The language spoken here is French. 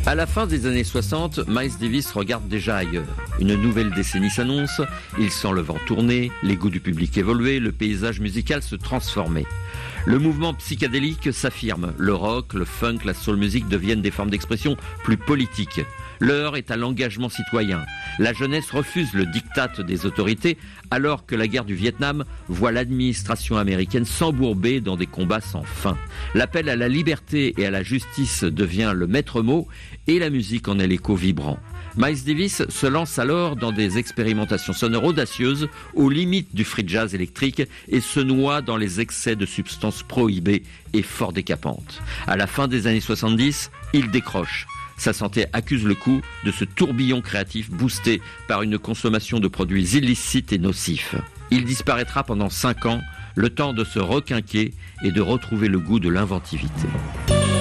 À la fin des années 60, Miles Davis regarde déjà ailleurs. Une nouvelle décennie s'annonce, il sent le vent tourner, les goûts du public évoluer, le paysage musical se transformer. Le mouvement psychédélique s'affirme, le rock, le funk, la soul music deviennent des formes d'expression plus politiques. L'heure est à l'engagement citoyen. La jeunesse refuse le diktat des autorités alors que la guerre du Vietnam voit l'administration américaine s'embourber dans des combats sans fin. L'appel à la liberté et à la justice devient le maître mot et la musique en est l'écho vibrant. Miles Davis se lance alors dans des expérimentations sonores audacieuses aux limites du free jazz électrique et se noie dans les excès de substances prohibées et fort décapantes. À la fin des années 70, il décroche. Sa santé accuse le coup de ce tourbillon créatif boosté par une consommation de produits illicites et nocifs. Il disparaîtra pendant 5 ans, le temps de se requinquer et de retrouver le goût de l'inventivité.